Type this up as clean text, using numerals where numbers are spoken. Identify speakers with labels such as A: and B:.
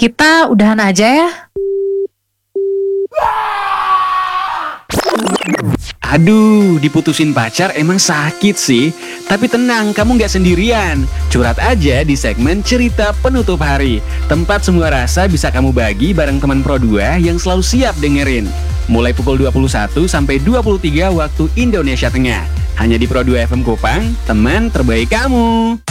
A: Kita udahan aja ya.
B: Aduh, diputusin pacar emang sakit sih. Tapi tenang, kamu nggak sendirian. Curhat aja di segmen Cerita Penutup Hari. Tempat semua rasa bisa kamu bagi bareng teman Pro 2 yang selalu siap dengerin. Mulai pukul 21 sampai 23 waktu Indonesia Tengah. Hanya di Pro 2 FM Kupang, teman terbaik kamu.